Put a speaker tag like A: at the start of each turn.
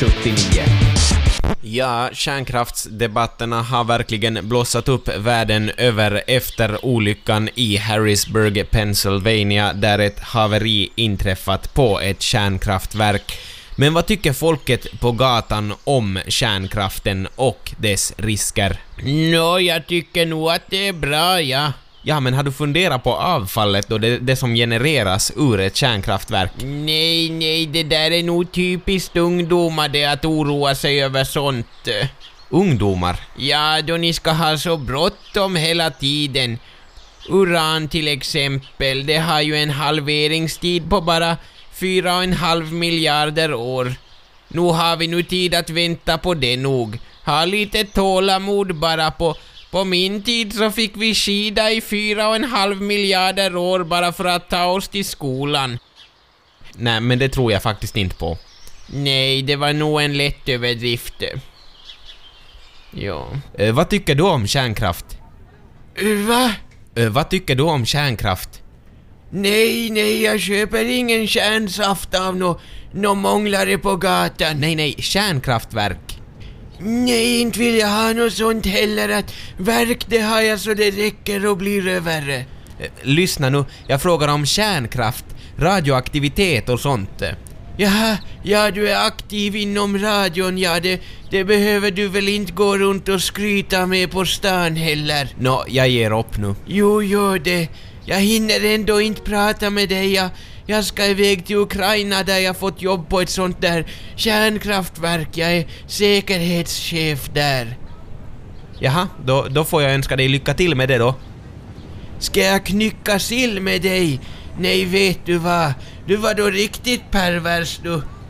A: 1979.
B: Ja, kärnkraftsdebatterna har verkligen blossat upp världen över efter olyckan i Harrisburg, Pennsylvania, där ett haveri inträffat på ett kärnkraftverk. Men vad tycker folket på gatan om kärnkraften och dess risker? Jag tycker nog att det är bra, ja. Ja, men har du funderat på avfallet då, det som genereras ur ett kärnkraftverk? Nej, det där är nog typiskt ungdomar det att oroa sig över sånt. Ungdomar? Ja, då ni ska ha så bråttom hela tiden. Uran till exempel, det har ju en halveringstid på bara 4,5 miljarder år. Nu har vi nu tid att vänta på det nog. Ha lite tålamod bara. På min tid så fick vi skida i 4,5 miljarder år bara för att ta oss till skolan. Nej, men det tror jag faktiskt inte på. Nej, det var nog en lätt överdrift. Ja. Vad tycker du om kärnkraft? Va? Vad tycker du om kärnkraft? Nej, jag köper ingen kärnsaft av nå månglare på gatan. Nej, kärnkraftverk. Nej, inte vill jag ha något sånt heller. Att verk, det har jag så det räcker och blir över. Lyssna nu, jag frågar om kärnkraft, radioaktivitet och sånt. Jaha, ja, du är aktiv inom radion, ja, det behöver du väl inte gå runt och skryta med på stan heller. Jag ger upp nu. Jo, gör det. Jag hinner ändå inte prata med dig. Jag ska iväg till Ukraina där jag fått jobb på ett sånt där kärnkraftverk. Jag är säkerhetschef där. Jaha, då får jag önska dig lycka till med det då. Ska jag knycka sill med dig? Nej, vet du vad? Du var då riktigt pervers du.